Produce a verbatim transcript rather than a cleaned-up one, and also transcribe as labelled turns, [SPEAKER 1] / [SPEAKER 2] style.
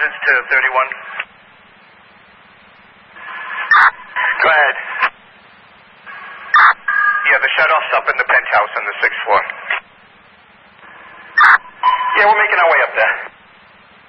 [SPEAKER 1] It's to thirty-one. Go ahead. Yeah, the shut-off's up in the penthouse on the sixth floor.